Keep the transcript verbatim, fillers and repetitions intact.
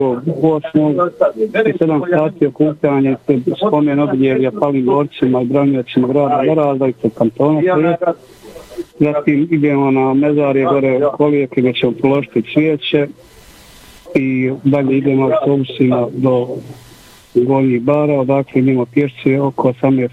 osam i sedam sati okupljanje ispred spomen obilježja palim borcima i braniteljima grada Varaždina i ispred kantona Srijeka. Zatim idemo na mezarje gore Kolijevke gdje ćemo položiti cvijeće i dalje idemo autobusima do Gornjih Bara, odakle idemo pješci oko osamnaest